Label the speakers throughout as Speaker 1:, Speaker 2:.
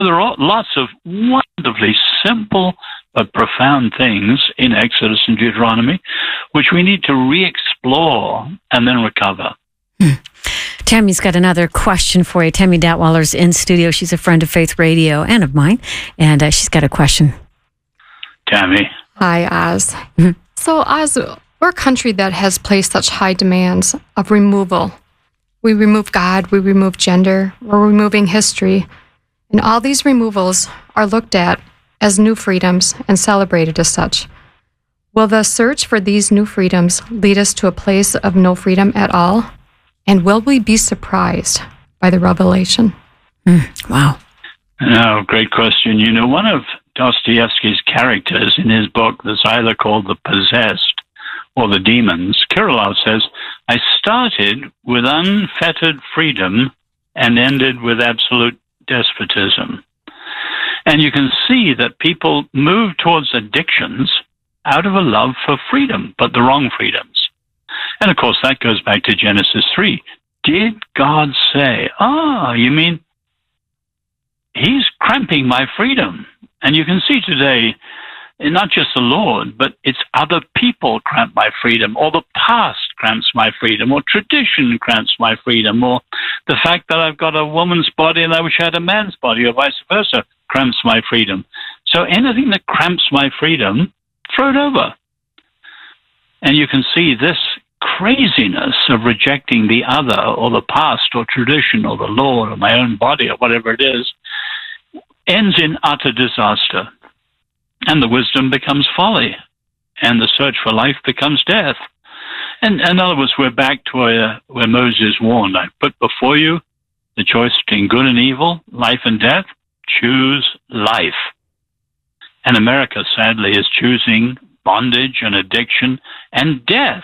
Speaker 1: There are lots of wonderfully simple but profound things in Exodus and Deuteronomy, which we need to re-explore and then recover.
Speaker 2: Tammy's got another question for you. Tammy Datwaller's in studio. She's a friend of Faith Radio and of mine, and she's got a question.
Speaker 1: Tammy.
Speaker 3: Hi, Oz. Mm-hmm. So, Oz, we're a country that has placed such high demands of removal. We remove God, we remove gender, we're removing history. And all these removals are looked at as new freedoms and celebrated as such. Will the search for these new freedoms lead us to a place of no freedom at all? And will we be surprised by the revelation?
Speaker 2: Wow.
Speaker 1: Oh, great question. You know, one of Dostoevsky's characters in his book that's either called The Possessed or The Demons, Kirillov says, I started with unfettered freedom and ended with absolute despotism. And you can see that people move towards addictions out of a love for freedom, but the wrong freedoms. And of course, that goes back to Genesis 3. Did God say, you mean he's cramping my freedom? And you can see today, not just the Lord, but it's other people cramp my freedom, or the past cramps my freedom, or tradition cramps my freedom, or the fact that I've got a woman's body and I wish I had a man's body, or vice versa, cramps my freedom. So anything that cramps my freedom, throw it over. And you can see this craziness of rejecting the other, or the past, or tradition, or the Lord, or my own body, or whatever it is, ends in utter disaster. And the wisdom becomes folly, and the search for life becomes death. And in other words, we're back to where Moses warned, I put before you the choice between good and evil, life and death. Choose life. And America, sadly, is choosing bondage and addiction and death.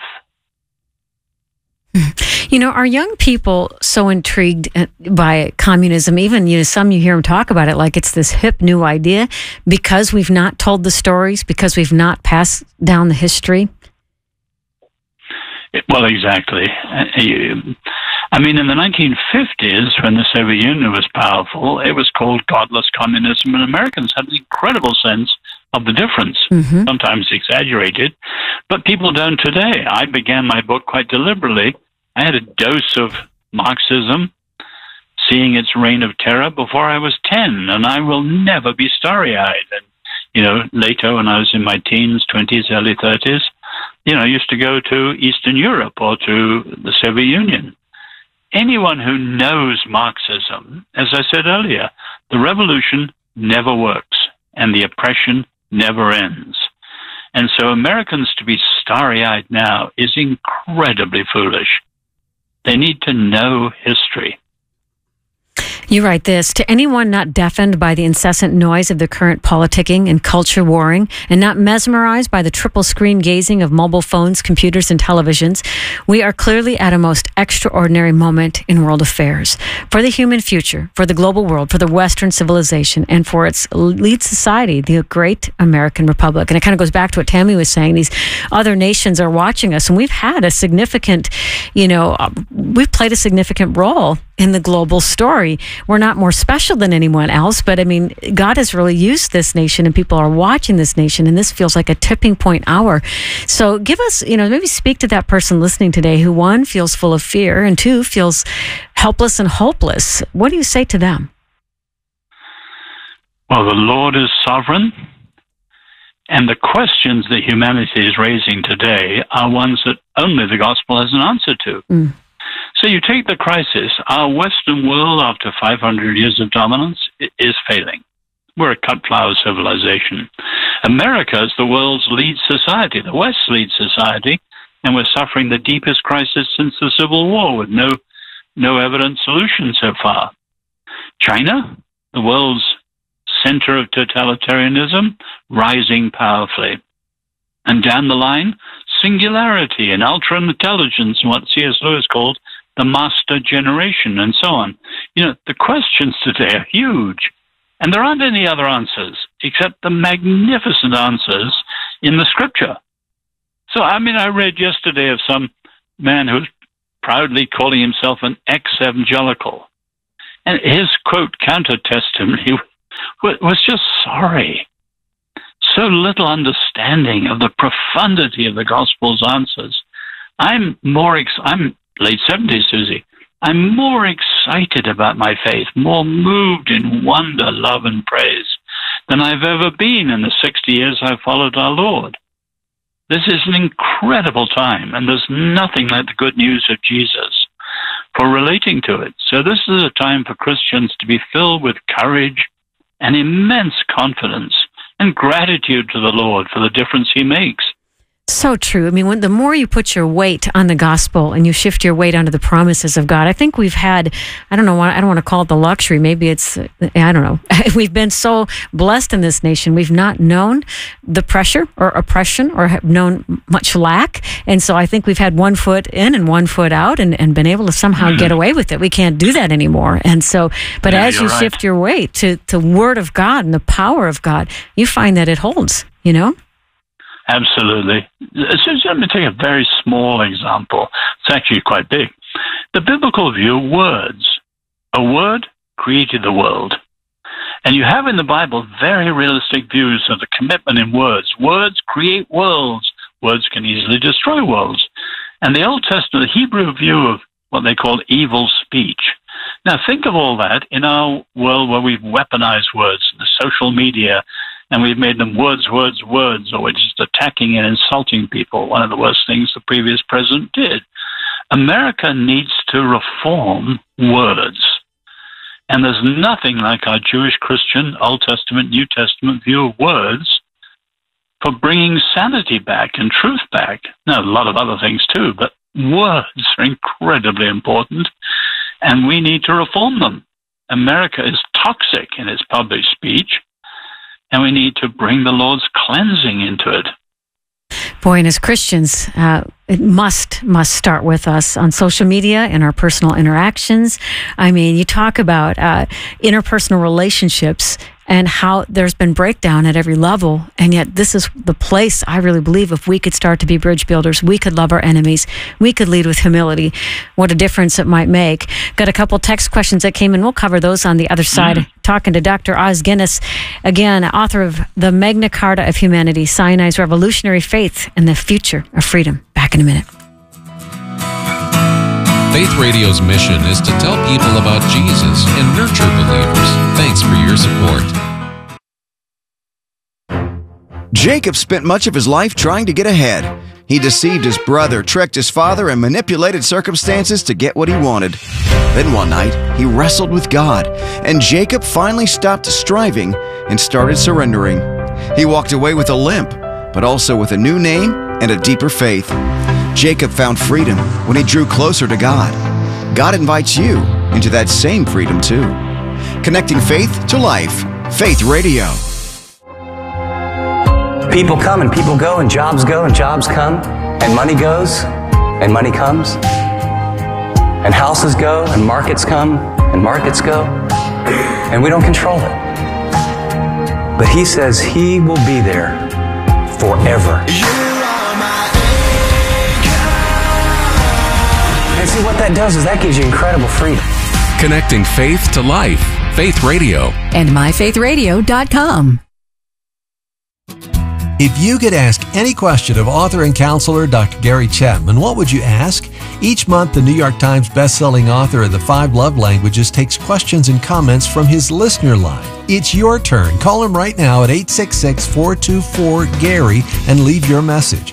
Speaker 2: You know, are young people so intrigued by communism? Even, some you hear them talk about it like it's this hip new idea because we've not told the stories, because we've not passed down the history?
Speaker 1: Well, exactly. I mean, in the 1950s, when the Soviet Union was powerful, it was called godless communism, and Americans had an incredible sense of the difference, sometimes exaggerated, but people don't today. I began my book quite deliberately. I had a dose of Marxism, seeing its reign of terror before I was 10, and I will never be starry-eyed. And, later when I was in my teens, 20s, early 30s, I used to go to Eastern Europe or to the Soviet Union. Anyone who knows Marxism, as I said earlier, the revolution never works and the oppression never ends. And so Americans to be starry-eyed now is incredibly foolish. They need to know history.
Speaker 2: You write this, to anyone not deafened by the incessant noise of the current politicking and culture warring, and not mesmerized by the triple screen gazing of mobile phones, computers, and televisions, we are clearly at a most extraordinary moment in world affairs. For the human future, for the global world, for the Western civilization, and for its lead society, the great American Republic. And it kind of goes back to what Tammy was saying. These other nations are watching us, and we've had a significant, we've played a significant role in the global story. We're not more special than anyone else, but I mean, God has really used this nation and people are watching this nation, and this feels like a tipping point hour. So give us, maybe speak to that person listening today who, one, feels full of fear, and two, feels helpless and hopeless. What do you say to them?
Speaker 1: Well, the Lord is sovereign, and the questions that humanity is raising today are ones that only the gospel has an answer to. So you take the crisis. Our Western world, after 500 years of dominance, is failing. We're a cut-flower civilization. America is the world's lead society, the West's lead society, and we're suffering the deepest crisis since the Civil War with no evident solution so far. China, the world's center of totalitarianism, rising powerfully. And down the line, singularity and ultra-intelligence, and what C.S. Lewis called the master generation, and so on. The questions today are huge, and there aren't any other answers except the magnificent answers in the scripture. So, I read yesterday of some man who's proudly calling himself an ex-evangelical, and his, quote, counter-testimony was just sorry. So little understanding of the profundity of the gospel's answers. I'm late 70s, Susie. I'm more excited about my faith, more moved in wonder, love, and praise than I've ever been in the 60 years I've followed our Lord. This is an incredible time, and there's nothing like the good news of Jesus for relating to it. So this is a time for Christians to be filled with courage and immense confidence and gratitude to the Lord for the difference he makes.
Speaker 2: So true. I mean, the more you put your weight on the gospel and you shift your weight onto the promises of God, I think we've had, I don't want to call it the luxury. Maybe it's, I don't know. We've been so blessed in this nation. We've not known the pressure or oppression or have known much lack. And so I think we've had one foot in and one foot out and been able to somehow get away with it. We can't do that anymore. And so, but as you shift your weight to Word of God and the power of God, you find that it holds, you know?
Speaker 1: Absolutely. So let me take a very small example. It's actually quite big. The biblical view of words. A word created the world. And you have in the Bible very realistic views of the commitment in words. Words create worlds. Words can easily destroy worlds. And the Old Testament, the Hebrew view of what they call evil speech. Now think of all that in our world where we've weaponized words, the social media, and we've made them words, or we're just attacking and insulting people, one of the worst things the previous president did. America needs to reform words. And there's nothing like our Jewish, Christian, Old Testament, New Testament view of words for bringing sanity back and truth back. Now, a lot of other things too, but words are incredibly important, and we need to reform them. America is toxic in its public speech, and we need to bring the Lord's cleansing into it.
Speaker 2: Boy, and as Christians, it must start with us on social media and our personal interactions. I mean, you talk about interpersonal relationships and how there's been breakdown at every level. And yet this is the place, I really believe, if we could start to be bridge builders, we could love our enemies, we could lead with humility. What a difference it might make. Got a couple text questions that came in. We'll cover those on the other side. Talking to Dr. Os Guinness, again, author of The Magna Carta of Humanity, Sinai's Revolutionary Faith and the Future of Freedom. Back in a minute.
Speaker 4: Faith Radio's mission is to tell people about Jesus and nurture believers. Thanks for your support.
Speaker 5: Jacob spent much of his life trying to get ahead. He deceived his brother, tricked his father, and manipulated circumstances to get what he wanted. Then one night, he wrestled with God, and Jacob finally stopped striving and started surrendering. He walked away with a limp, but also with a new name and a deeper faith. Jacob found freedom when he drew closer to God. God invites you into that same freedom too. Connecting faith to life. Faith Radio.
Speaker 6: People come and people go, and jobs go and jobs come, and money goes and money comes, and houses go and markets come and markets go, and we don't control it. But He says He will be there forever. And see, what that does is that gives you incredible freedom.
Speaker 4: Connecting faith to life. Faith Radio.
Speaker 7: And myfaithradio.com.
Speaker 8: If you could ask any question of author and counselor Dr. Gary Chapman, what would you ask? Each month, the New York Times bestselling author of The 5 Love Languages takes questions and comments from his listener line. It's your turn. Call him right now at 866-424-GARY and leave your message.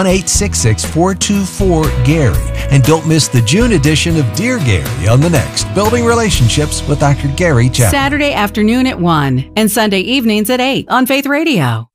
Speaker 8: 1-866-424-GARY. And don't miss the June edition of Dear Gary on the next Building Relationships with Dr. Gary Chapman.
Speaker 7: Saturday afternoon at 1 and Sunday evenings at 8 on Faith Radio.